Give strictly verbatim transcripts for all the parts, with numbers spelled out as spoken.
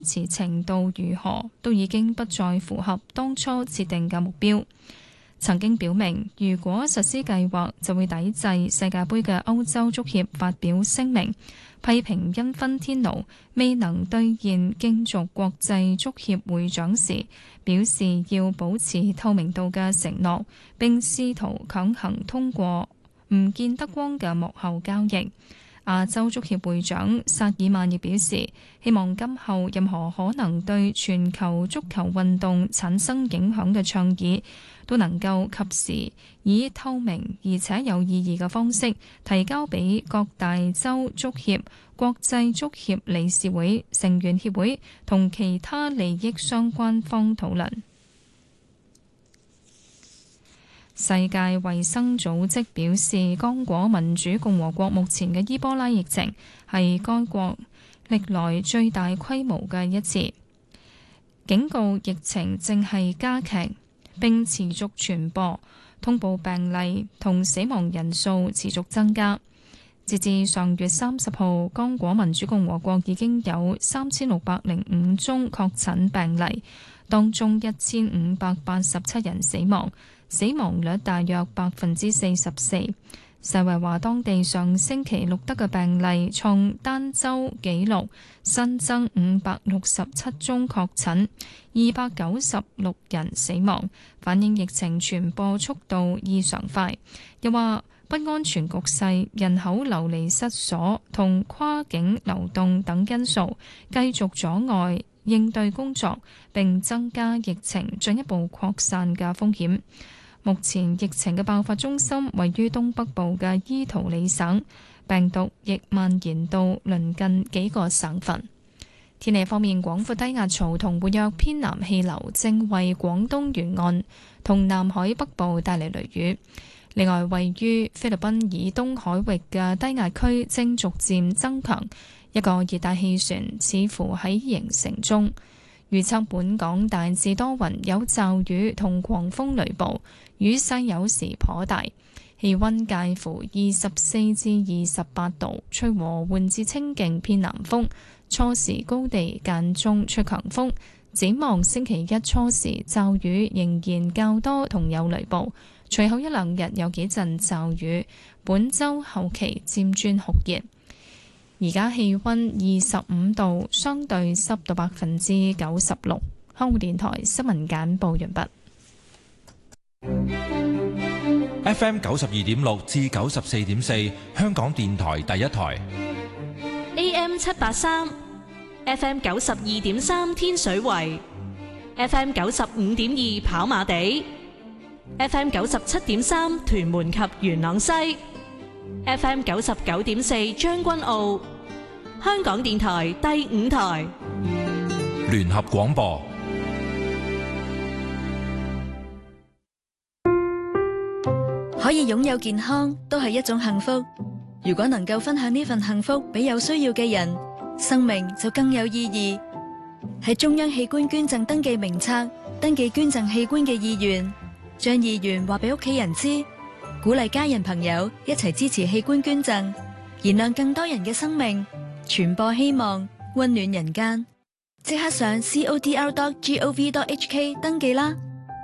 持程度如何，都已經不再符合當初設定嘅目標。曾經表明，如果實施計劃，就會抵制世界盃嘅歐洲足協發表聲明，批評因芬天奴未能兌現競逐國際足協會長時表示要保持透明度嘅承諾，並試圖強行通過唔見得光嘅幕後交易。亞洲足協會長薩爾曼亦表示，希望今後任何可能對全球足球運動產生影響嘅倡議，都能夠及時以透明而且有意義嘅方式提交俾各大洲足協、國際足協理事會、成員協會同其他利益相關方討論。世界衛生組織表示，剛果民主共和國目前嘅伊波拉疫情係該國歷來最大規模嘅一次，警告疫情正係加劇並持續傳播，通報病例同死亡人數持續增加。截至上月三十號，剛果民主共和國已經有三千六百零五宗確診病例，當中一千五百八十七人死亡。死亡率大約百分之四十四。世衛話，當地上星期錄得嘅病例創單週紀錄，新增五百六十七宗確診，二百九十六人死亡，反映疫情傳播速度異常快。又話不安全局勢、人口流離失所同跨境流動等因素繼續阻礙應對工作，並增加疫情進一步擴散嘅風險。目前疫情嘅爆發中心位於東北部嘅伊圖里省，病毒亦蔓延到鄰近幾個省份。天氣方面，廣闊低壓槽同活躍偏南氣流正為廣東沿岸同南海北部帶嚟雷雨。另外，位於菲律賓以東海域嘅低壓區正逐漸增強，一個熱帶氣旋似乎喺形成中。預測本港大致多雲，有驟雨同狂風雷暴，雨勢有時頗大，氣溫介乎二十四至二十八度，吹和緩至清勁偏南風，初時高地間中吹強風。展望星期一初時驟雨仍然較多同有雷暴，隨後一兩日有幾陣驟雨，本週後期漸轉酷熱。而家氣溫二十五度，相對濕度百分之九十六。香港電台新聞簡報完畢。 F M 九十二點六至九十四點四，香港電台第一台。 A M 七八三，F M 九十二點三天水圍，F M 九十五點二跑馬地，F M 九十七點三屯門及元朗西，F M 九十九點四將軍澳。香港電台第五台聯合廣播。 可以擁有健康都係一種幸福，如果能夠分享呢份幸福俾有需要嘅人，生命就更有意義。喺中央器官捐贈登記名冊登記捐贈器官嘅意願，將意願話俾屋企人知，鼓勵家人朋友一齊支持器官捐贈，燃亮更多人嘅生命，傳播希望，溫暖人間。即刻上 c o d r dot gov dot h k 登記啦！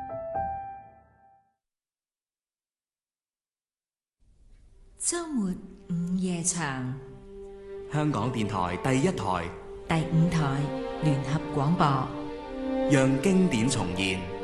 周末午夜場， 香港電台第一台、 第五台聯合廣播， 讓經典重現。